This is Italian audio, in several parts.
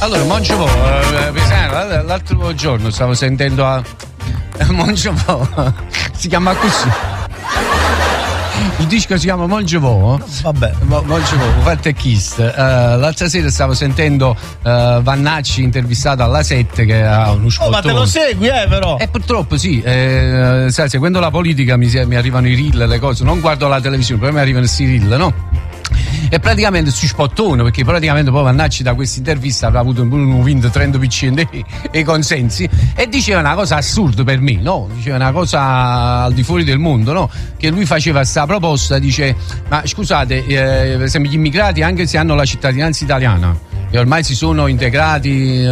Mongiovò, l'altro giorno stavo sentendo a Mongiovò, si chiama così. Il disco si chiama Mongiovò. Vabbè. Mongiovò, Fattechist. L'altra sera stavo sentendo Vannacci intervistato alla 7 che ha uno spottone. Ma te lo segui, però? Purtroppo sì. Sai, seguendo la politica mi arrivano i reel, le cose. Non guardo la televisione, però mi arrivano questi reel, no? E praticamente su spottone, perché praticamente poi Vannacci da questa intervista avrà avuto un vinto 30% e consensi, e diceva una cosa assurda per me, no? Diceva una cosa al di fuori del mondo, no? Che lui faceva questa proposta, dice: ma scusate, per esempio gli immigrati, anche se hanno la cittadinanza italiana e ormai si sono integrati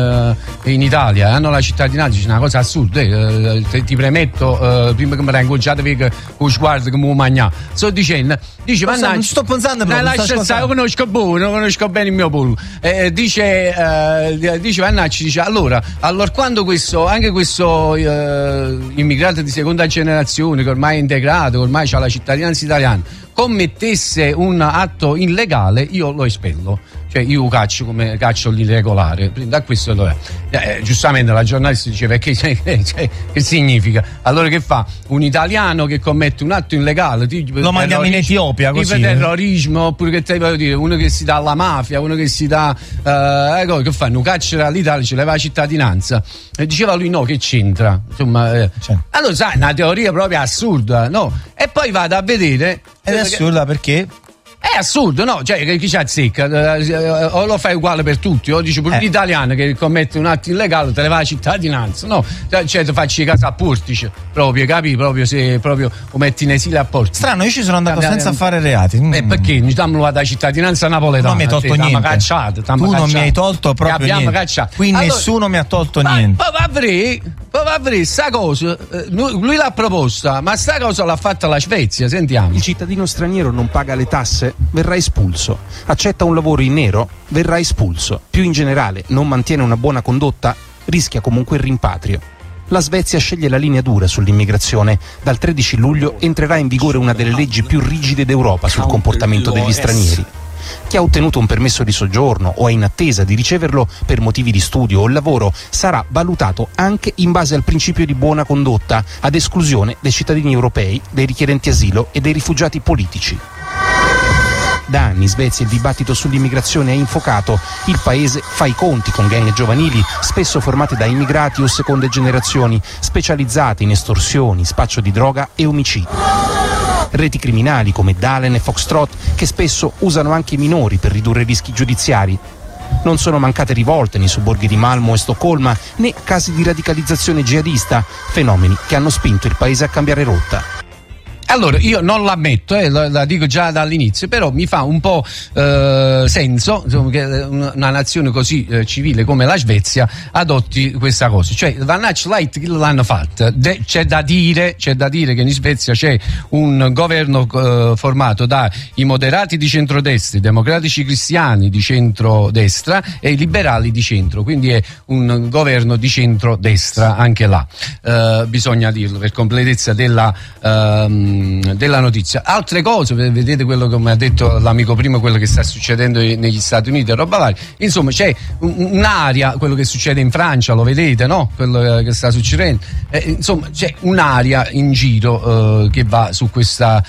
in Italia, hanno la cittadinanza, dice una cosa assurda, ti premetto, prima che mi rangoggiate con lo sguardo che mi mangia, sto dicendo, dice Vannacci, non sto pensando io conosco bene il mio pollo, dice Vannacci, dice allora quando anche questo immigrato di seconda generazione che ormai è integrato, che ormai ha la cittadinanza italiana, commettesse un atto illegale, io lo espello. Cioè io caccio come caccio l'irregolare, da questo lo è. Giustamente la giornalista diceva che significa? Allora che fa? Un italiano che commette un atto illegale, lo mandiamo in Etiopia così, tipo terrorismo, oppure che te voglio dire, uno che si dà alla mafia, uno che si dà che fanno? Caccia all'Italia, ce l'aveva la cittadinanza. E diceva lui no, che c'entra? Insomma, allora sai, una teoria proprio assurda, no? E poi vado a vedere. Ed è assurda perché? È assurdo, no? Cioè, chi ci azzecca? O lo fai uguale per tutti, o dici pure l'italiano che commette un atto illegale te ne va la cittadinanza, no? Cioè, ti facci casa a Portice, proprio, capi? Proprio se proprio lo metti in esile a Portice. Strano, io ci sono andato senza fare reati. Perché? Mi dammo la cittadinanza napoletana. Non mi hai tolto niente. Cacciato, tu non mi hai tolto proprio niente. Cacciato. Qui allora, nessuno mi ha tolto niente. Poi avrei sta cosa, lui l'ha proposta, ma sta cosa l'ha fatta la Svezia, sentiamo. Il cittadino straniero non paga le tasse, verrà espulso. Accetta un lavoro in nero, verrà espulso. Più in generale, non mantiene una buona condotta, rischia comunque il rimpatrio. La Svezia sceglie la linea dura sull'immigrazione. Dal 13 luglio entrerà in vigore una delle leggi più rigide d'Europa sul comportamento degli stranieri. Chi ha ottenuto un permesso di soggiorno o è in attesa di riceverlo per motivi di studio o lavoro sarà valutato anche in base al principio di buona condotta, ad esclusione dei cittadini europei, dei richiedenti asilo e dei rifugiati politici. Da anni in Svezia il dibattito sull'immigrazione è infocato. Il paese fa i conti con gang giovanili, spesso formate da immigrati o seconde generazioni, specializzate in estorsioni, spaccio di droga e omicidi. Reti criminali come Dahlen e Foxtrot che spesso usano anche i minori per ridurre i rischi giudiziari. Non sono mancate rivolte nei sobborghi di Malmö e Stoccolma, né casi di radicalizzazione jihadista, fenomeni che hanno spinto il paese a cambiare rotta. Allora, io non l'ammetto, la dico già dall'inizio, però mi fa un po' senso, insomma, che una nazione così civile come la Svezia adotti questa cosa. Cioè, Vannacci Light l'hanno fatta. C'è da dire che in Svezia c'è un governo formato dai moderati di centrodestra, i democratici cristiani di centrodestra e i liberali di centro, quindi è un governo di centrodestra anche là. Bisogna dirlo per completezza della notizia. Altre cose, vedete quello che mi ha detto l'amico prima, quello che sta succedendo negli Stati Uniti e roba varia. Insomma, c'è un'area, quello che succede in Francia, lo vedete, no? Quello che sta succedendo. Insomma, c'è un'area in giro che va su questa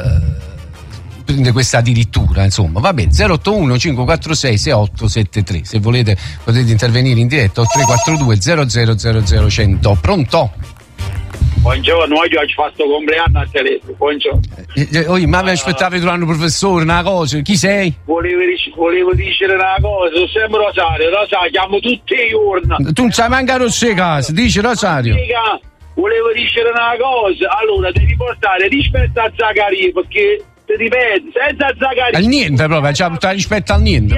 prende questa addirittura, insomma. Va bene, 081 546 6873. Se volete potete intervenire in diretta o 342 0000 100. Pronto? Buongiorno, oggi ho fatto compleanno al telefono. Buongiorno. Ma mi aspettavi durante professore una cosa? Chi sei? Volevo dire una cosa, sono sempre Rosario, chiamo tutti i giorni. Tu non sai manca Rosse casa, dici Rosario. Volevo dire una cosa, allora devi portare rispetto a Zaccaria, perché ti ripeto, senza Zaccaria. Al niente proprio, c'ha buttato rispetto al niente.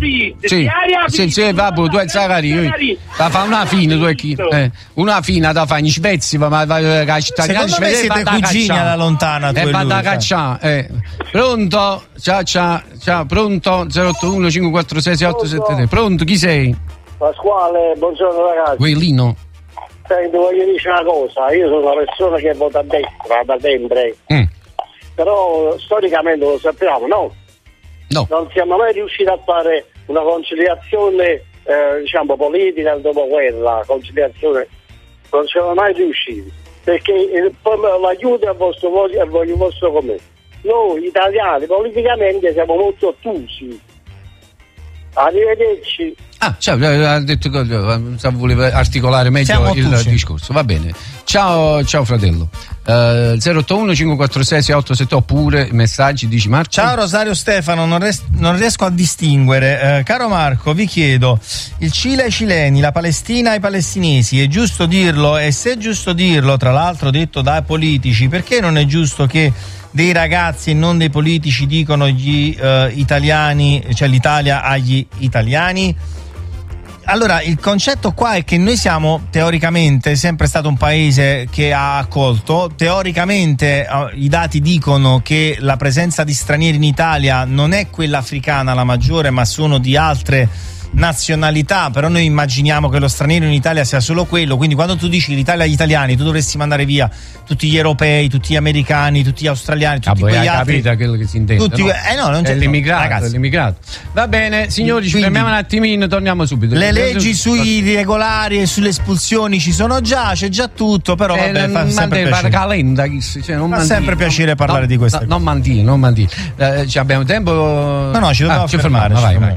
Sì, vabbè, tu hai Zaccaria. La fa una fine, tu è chi? Una fine da fare in Svezia, ma la cittadinanza secondo me siete cugini alla lontana. E va da cacciare. Pronto? Ciao, pronto? 081 546 6873. Pronto, chi sei? Pasquale, buongiorno ragazzi. Guellino. Senti, voglio dire una cosa, io sono una persona che vota a destra da sempre. Però storicamente lo sappiamo, no? Non siamo mai riusciti a fare una conciliazione diciamo politica al dopoguerra, conciliazione, non siamo mai riusciti, perché l'aiuto è il vostro comune. Noi italiani politicamente siamo molto ottusi. Arrivederci. Ha detto che voleva articolare meglio il discorso. Va bene. Ciao fratello. 081 546 6878 oppure messaggi, dici Marco. Ciao Rosario Stefano, non riesco a distinguere. Caro Marco, vi chiedo, il Cile ai cileni, la Palestina ai palestinesi, è giusto dirlo? E se è giusto dirlo, tra l'altro detto dai politici, perché non è giusto che dei ragazzi e non dei politici dicono gli italiani, cioè l'Italia agli italiani? Allora, il concetto qua è che noi siamo teoricamente sempre stato un paese che ha accolto, teoricamente i dati dicono che la presenza di stranieri in Italia non è quella africana la maggiore, ma sono di altre nazionalità, però noi immaginiamo che lo straniero in Italia sia solo quello, quindi quando tu dici l'Italia agli italiani tu dovresti mandare via tutti gli europei, tutti gli americani, tutti gli australiani, tutti quegli altri. Capito quello che si intende, tutti, no? Non c'è, è l'immigrato, ragazzi. È l'immigrato. Va bene, signori, ci fermiamo un attimino, torniamo subito. Le leggi sui irregolari e sulle espulsioni ci sono già, c'è già tutto, però vabbè, fa sempre piacere. Fa sempre piacere parlare di queste cose. Non mandi. Abbiamo tempo? No, ci dobbiamo fermare. Vai.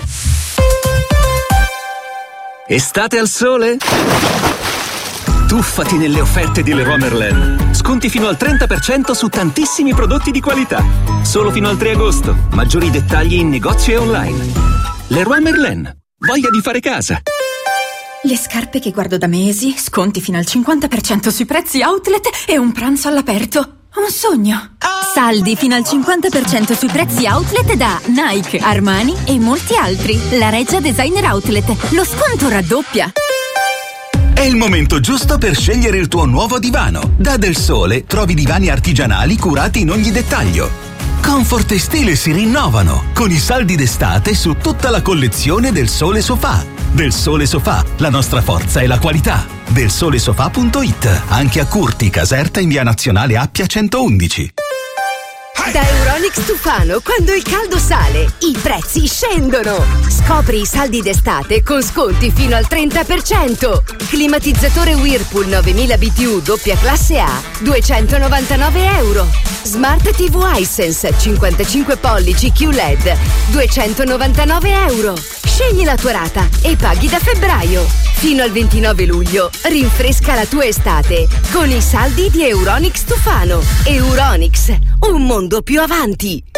Estate al sole? Tuffati nelle offerte di Leroy Merlin. Sconti fino al 30% su tantissimi prodotti di qualità. Solo fino al 3 agosto. Maggiori dettagli in negozio e online. Leroy Merlin. Voglia di fare casa. Le scarpe che guardo da mesi, sconti fino al 50% sui prezzi outlet e un pranzo all'aperto. Un sogno. Saldi fino al 50% sui prezzi outlet da Nike, Armani e molti altri. La Reggia Designer Outlet. Lo sconto raddoppia. È il momento giusto per scegliere il tuo nuovo divano. Da Del Sole trovi divani artigianali curati in ogni dettaglio. Comfort e stile si rinnovano con i saldi d'estate su tutta la collezione Del Sole Sofà. Del Sole Sofà, la nostra forza è la qualità. Delsolesofà.it, anche a Curti, Caserta in via Nazionale Appia 111. Da Euronics Tufano, quando il caldo sale, i prezzi scendono. Scopri i saldi d'estate con sconti fino al 30%. Climatizzatore Whirlpool 9000 BTU doppia classe A, €299. Smart TV Hisense 55 pollici QLED, €299. Scegli la tua rata e paghi da febbraio. Fino al 29 luglio, rinfresca la tua estate con i saldi di Euronics Tufano. Euronics, un mondo più avanti.